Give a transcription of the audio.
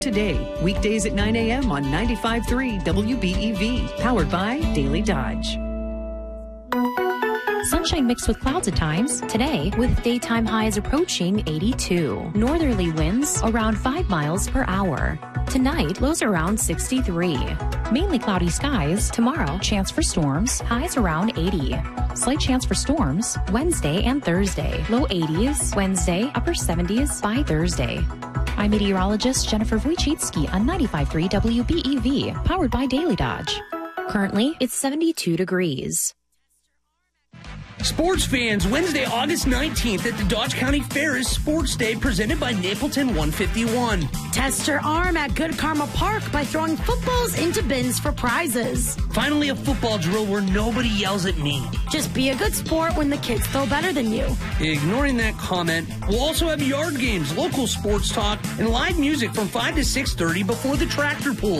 Today, weekdays at 9 a.m. on 95.3 WBEV, powered by Daily Dodge. Sunshine mixed with clouds at times. Today, with daytime highs approaching 82. Northerly winds around 5 miles per hour. Tonight, lows around 63. Mainly cloudy skies. Tomorrow, chance for storms. Highs around 80. Slight chance for storms Wednesday and Thursday. Low 80s Wednesday, upper 70s by Thursday. I'm meteorologist Jennifer Wojcicki on 95.3 WBEV, powered by Daily Dodge. Currently, it's 72 degrees. Sports fans, Wednesday, August 19th at the Dodge County Fair is Sports Day presented by Napleton 151. Test your arm at Good Karma Park by throwing footballs into bins for prizes. Finally, a football drill where nobody yells at me. Just be a good sport when the kids throw better than you. Ignoring that comment, we'll also have yard games, local sports talk, and live music from 5 to 6:30 before the tractor pull.